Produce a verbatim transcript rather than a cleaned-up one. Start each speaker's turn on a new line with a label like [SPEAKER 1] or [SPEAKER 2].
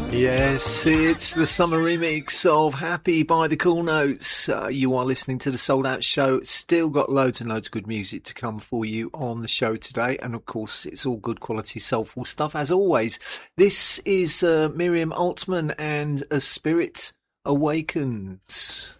[SPEAKER 1] Yes, it's the summer remix of Happy by the Cool Notes. Uh, you are listening to the Sold Out Show. Still got loads and loads of good music to come for you on the show today. And of course, it's all good quality soulful stuff as always. This is uh, Miriam Altman and A Spirit Awakens.